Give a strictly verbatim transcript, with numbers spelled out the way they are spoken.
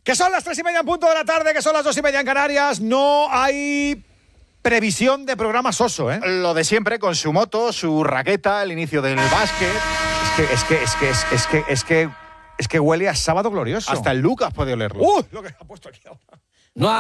Que son las tres y media en punto de la tarde, que son las dos y media en Canarias. No hay previsión de programa soso, ¿eh? Lo de siempre, con su moto, su raqueta, el inicio del básquet. Es que, es que, es que, es, es que, es que, es que huele a sábado glorioso. Hasta el Lucas puede olerlo. ¡Uh! Lo que ha puesto aquí ahora. No